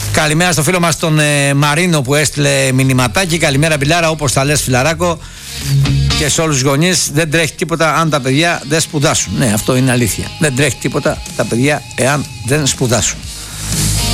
Καλημέρα στο φίλο μας τον Μαρίνο που έστειλε μηνυματάκι. Καλημέρα Πιλάρα, όπως τα λες φιλαράκο, και σε όλους τους γονείς. Δεν τρέχει τίποτα αν τα παιδιά δεν σπουδάσουν. Ναι, αυτό είναι αλήθεια. Δεν τρέχει τίποτα τα παιδιά εάν δεν σπουδάσουν.